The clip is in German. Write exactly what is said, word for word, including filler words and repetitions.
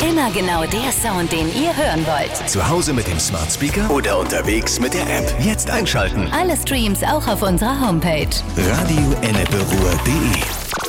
Immer genau der Sound, den ihr hören wollt. Zu Hause mit dem Smart Speaker oder unterwegs mit der App. Jetzt einschalten. Alle Streams auch auf unserer Homepage. Radio Ennepe Ruhr punkt de